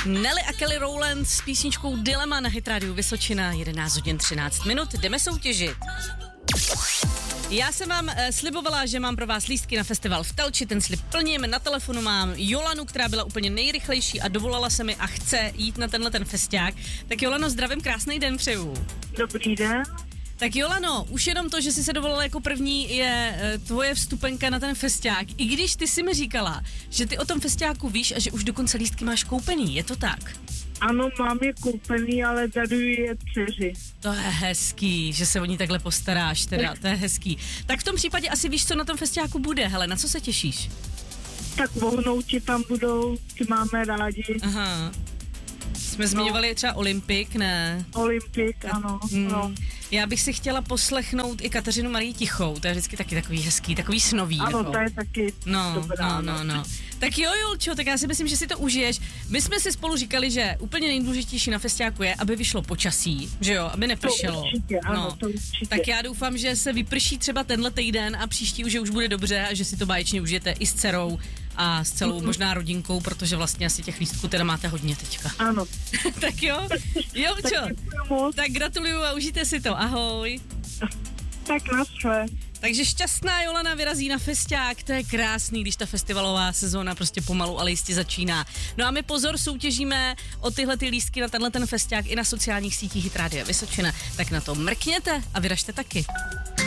Nelly a Kelly Rowland s písničkou Dilema na Hit Radio Vysočina, 11 hodin 13 minut, jdeme soutěžit. Já jsem vám slibovala, že mám pro vás lístky na festival v Telči, ten slib plním, na telefonu mám Jolanu, která byla úplně nejrychlejší a dovolala se mi a chce jít na tenhle ten festiák. Tak Jolano, zdravím, krásný den přeju. Dobrý den. Tak Jolano, už jenom to, že jsi se dovolala jako první, je tvoje vstupenka na ten festiák. I když ty si mi říkala, že ty o tom festiáku víš a že už dokonce lístky máš koupený, je to tak? Ano, mám je koupený, ale daruji je dceři. To je hezký, že se o ní takhle postaráš, teda, to je hezký. Tak v tom případě asi víš, co na tom festiáku bude, hele, na co se těšíš? Tak vohnouti tam budou, ty máme rádi. Aha. Jsme zmiňovali třeba Olympik, ne? Olympik, ano. No. Já bych si chtěla poslechnout i Kateřinu Marii Tichou, to je vždycky taky takový hezký, takový snový. Ano, jako. to je taky dobrá. No. Tak jo, Jolčo, tak já si myslím, že si to užiješ. My jsme si spolu říkali, že úplně nejdůležitější na festiáku je, aby vyšlo počasí, že jo, aby nepršelo. To určitě, ano, to určitě. Tak já doufám, že se vyprší třeba tenhle týden a příští už bude dobře a že si to báječně užijete i s dcerou a s celou možná rodinkou, protože vlastně asi těch lístků teda máte hodně teďka. Ano. Tak jo, Jolčo, tak gratuluju a užijte si to, ahoj. Tak naschle. Takže šťastná Jolana vyrazí na festiák, to je krásný, když ta festivalová sezóna prostě pomalu, ale jistě začíná. No a my pozor, soutěžíme o tyhle ty lístky na tenhle ten festiák i na sociálních sítích Hit Radio Vysočina, tak na to mrkněte a vyražte taky.